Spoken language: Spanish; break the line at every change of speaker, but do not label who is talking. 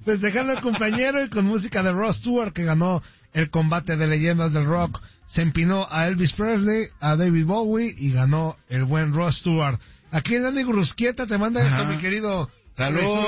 Festejando al compañero y con música de Rod Stewart, que ganó el combate de leyendas del rock. Se empinó a Elvis Presley, a David Bowie y ganó el buen Rod Stewart. Aquí Dani Grusquieta te manda esto, mi querido.
Salud.